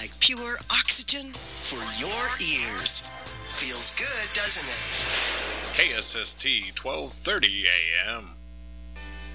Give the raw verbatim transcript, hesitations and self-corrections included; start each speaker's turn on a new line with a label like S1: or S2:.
S1: like pure oxygen for your ears. Feels good, doesn't it?
S2: K S S T twelve thirty A M.